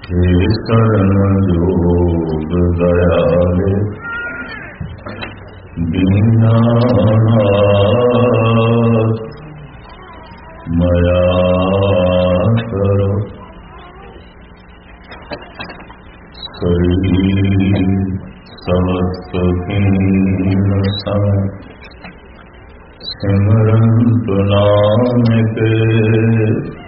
हे शरण जोग दयाले दीनानाथ मया करो शरीर समस्त कीन सिमरन नाम के